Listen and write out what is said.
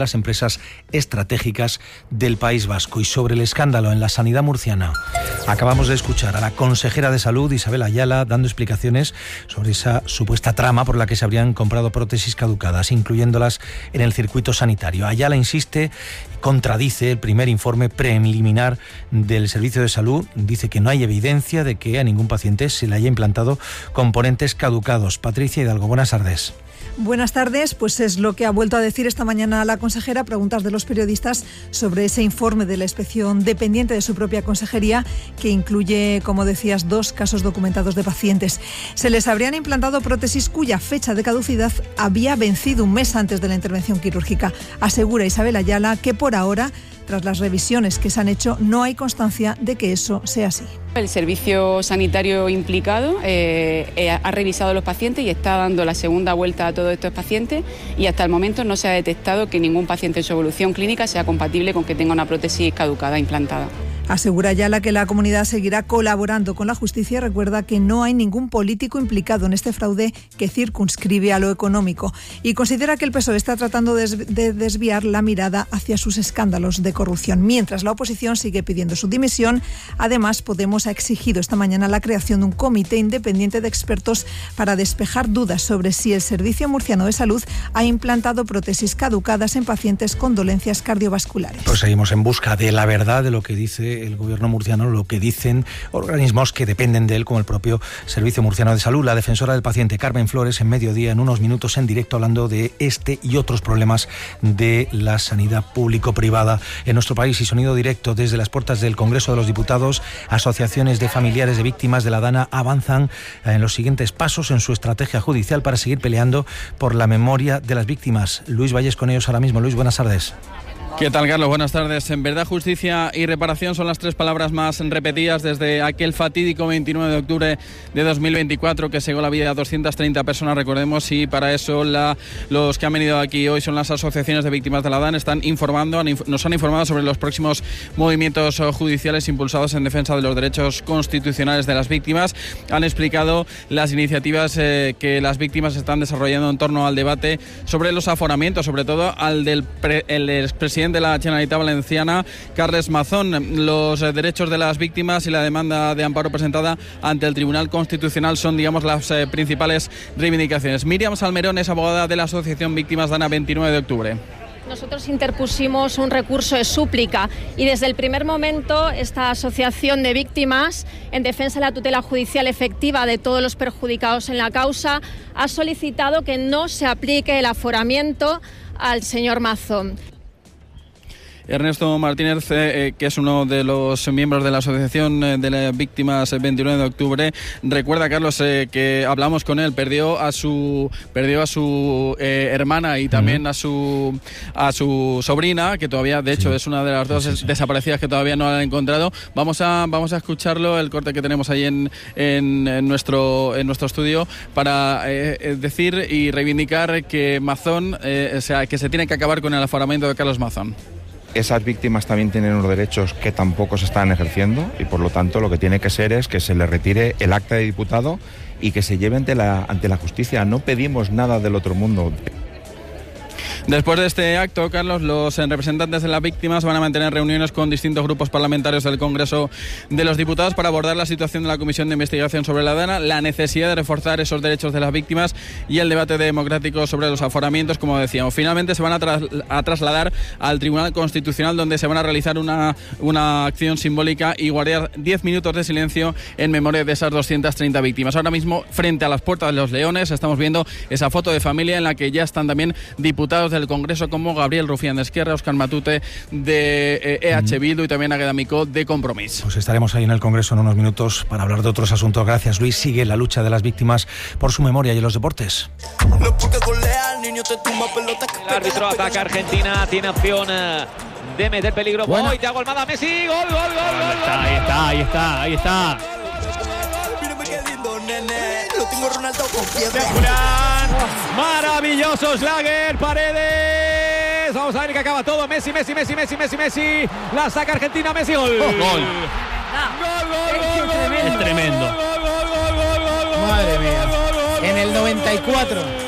las empresas estratégicas del País Vasco. Y sobre el escándalo en la sanidad murciana, acabamos de escuchar a la consejera de Salud, Isabel Ayala, dando explicaciones sobre esa supuesta trama por la que se habrían comprado prótesis caducadas, incluyéndolas en el circuito sanitario. Ayala insiste, contradice el primer informe preliminar del Servicio de Salud. Dice que no hay evidencia de que a ningún paciente se le haya implantado componentes caducados. Patricia Hidalgo, buenas tardes. Buenas tardes, pues es lo que ha vuelto a decir esta mañana la consejera a preguntas de los periodistas sobre ese informe de la inspección dependiente de su propia consejería que incluye, como decías, 2 casos documentados de pacientes. Se les habrían implantado prótesis cuya fecha de caducidad había vencido un mes antes de la intervención quirúrgica. Asegura Isabel Ayala que por ahora, tras las revisiones que se han hecho, no hay constancia de que eso sea así. El servicio sanitario implicado ha revisado a los pacientes y está dando la segunda vuelta a todos estos pacientes y hasta el momento no se ha detectado que ningún paciente en su evolución clínica sea compatible con que tenga una prótesis caducada implantada. Asegura Ayala que la comunidad seguirá colaborando con la justicia. Recuerda que no hay ningún político implicado en este fraude que circunscribe a lo económico y considera que el PSOE está tratando de desviar la mirada hacia sus escándalos de corrupción. Mientras la oposición sigue pidiendo su dimisión, además Podemos ha exigido esta mañana la creación de un comité independiente de expertos para despejar dudas sobre si el Servicio Murciano de Salud ha implantado prótesis caducadas en pacientes con dolencias cardiovasculares. Pues seguimos en busca de la verdad de lo que dice el gobierno murciano, lo que dicen organismos que dependen de él, como el propio Servicio Murciano de Salud. La defensora del paciente, Carmen Flores, en Mediodía, en unos minutos en directo, hablando de este y otros problemas de la sanidad público-privada en nuestro país. Y sonido directo desde las puertas del Congreso de los Diputados. Asociaciones de familiares de víctimas de la DANA avanzan en los siguientes pasos en su estrategia judicial para seguir peleando por la memoria de las víctimas. Luis Valles con ellos ahora mismo. Luis, buenas tardes. ¿Qué tal, Carlos? Buenas tardes. En verdad, justicia y reparación son las 3 palabras más repetidas desde aquel fatídico 29 de octubre de 2024 que cegó la vida a 230 personas, recordemos, y para eso los que han venido aquí hoy son las asociaciones de víctimas de la DANA, nos han informado sobre los próximos movimientos judiciales impulsados en defensa de los derechos constitucionales de las víctimas. Han explicado las iniciativas que las víctimas están desarrollando en torno al debate sobre los aforamientos, sobre todo al del expresidente de la Generalitat Valenciana, Carles Mazón. Los derechos de las víctimas y la demanda de amparo presentada ante el Tribunal Constitucional son, digamos, las principales reivindicaciones. Míriam Salmerón es abogada de la Asociación Víctimas DANA 29 de octubre. Nosotros interpusimos un recurso de súplica y desde el primer momento esta asociación de víctimas en defensa de la tutela judicial efectiva de todos los perjudicados en la causa ha solicitado que no se aplique el aforamiento al señor Mazón. Ernesto Martínez, que es uno de los miembros de la Asociación de las Víctimas 29 de octubre, recuerda, Carlos, que hablamos con él, perdió a su hermana y también a su sobrina, que todavía, de hecho, es una de las dos desaparecidas que todavía no han encontrado. Vamos a escucharlo, el corte que tenemos ahí en nuestro estudio, para decir y reivindicar que Mazón, que se tiene que acabar con el aforamiento de Carlos Mazón. Esas víctimas también tienen unos derechos que tampoco se están ejerciendo y por lo tanto lo que tiene que ser es que se les retire el acta de diputado y que se lleve ante la justicia. No pedimos nada del otro mundo. Después de este acto, Carlos, los representantes de las víctimas van a mantener reuniones con distintos grupos parlamentarios del Congreso de los Diputados para abordar la situación de la Comisión de Investigación sobre la DANA, la necesidad de reforzar esos derechos de las víctimas y el debate democrático sobre los aforamientos, como decíamos. Finalmente se van a trasladar al Tribunal Constitucional, donde se van a realizar una acción simbólica y guardar 10 minutos de silencio en memoria de esas 230 víctimas. Ahora mismo, frente a las puertas de los Leones, estamos viendo esa foto de familia en la que ya están también diputados del Congreso como Gabriel Rufián de Esquerra, Óscar Matute de EH Bildu y también Águeda Micó de Compromís. Pues estaremos ahí en el Congreso en unos minutos para hablar de otros asuntos. Gracias, Luis. Sigue la lucha de las víctimas por su memoria y en los deportes. El árbitro ataca a Argentina, tiene opción de meter peligro. Bueno. Hoy Thiago Almada, Messi, gol. Ahí está. Espectacular, maravilloso Schlager, Paredes. Vamos a ver que acaba todo. Messi. La saca Argentina, Messi, gol. Gol. Gol. Es tremendo. Gol. Madre mía. En el 94.